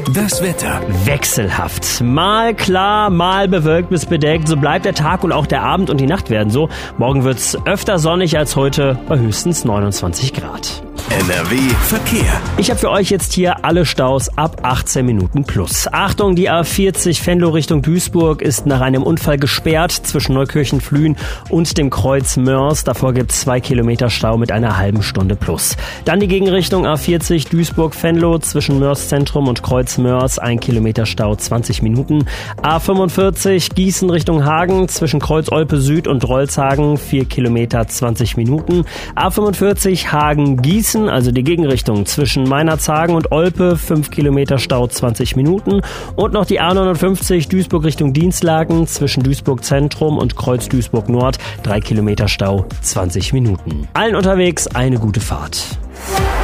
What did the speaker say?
Das Wetter. Wechselhaft. Mal klar, mal bewölkt bis bedeckt. So bleibt der Tag und auch der Abend und die Nacht werden so. Morgen wird's öfter sonnig als heute bei höchstens 29 Grad. NRW Verkehr. Ich habe für euch jetzt hier alle Staus ab 18 Minuten plus. Achtung, die A40 Venlo Richtung Duisburg ist nach einem Unfall gesperrt zwischen Neukirchen-Flühen und dem Kreuz Mörs. Davor gibt's 2 Kilometer Stau mit einer halben Stunde plus. Dann die Gegenrichtung A40 Duisburg-Venlo zwischen Mörs Zentrum und Kreuz Mörs, 1 Kilometer Stau, 20 Minuten. A45 Gießen Richtung Hagen zwischen Kreuz Olpe Süd und Rolzhagen, 4 Kilometer, 20 Minuten. A45 Hagen-Gießen, also die Gegenrichtung zwischen Meinerzhagen und Olpe, 5 Kilometer Stau, 20 Minuten. Und noch die A59 Duisburg Richtung Dinslaken zwischen Duisburg Zentrum und Kreuz Duisburg Nord, 3 Kilometer Stau, 20 Minuten. Allen unterwegs eine gute Fahrt.